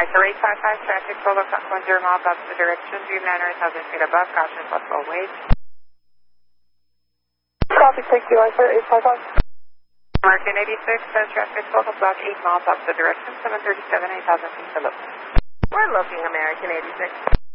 America 855, traffic full of 10 miles opposite direction, Dreamliner 1,000 feet above, caution possible waves. Copy, take you, sir, 855. American 86, traffic full of about 8 miles opposite direction, 737, 8,000 feet below. We're looking American 86.